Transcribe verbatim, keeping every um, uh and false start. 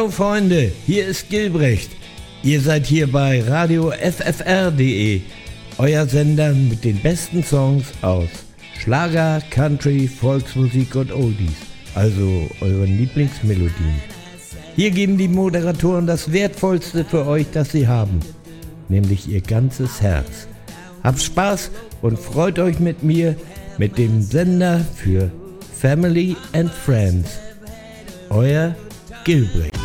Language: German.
Hallo Freunde, hier ist Gilbrecht. Ihr seid hier bei Radio F F R punkt de, euer Sender mit den besten Songs aus Schlager, Country, Volksmusik und Oldies, also euren Lieblingsmelodien. Hier geben die Moderatoren das Wertvollste für euch, das sie haben, nämlich ihr ganzes Herz. Habt Spaß und freut euch mit mir, mit dem Sender für Family and Friends. Euer Gilbrecht.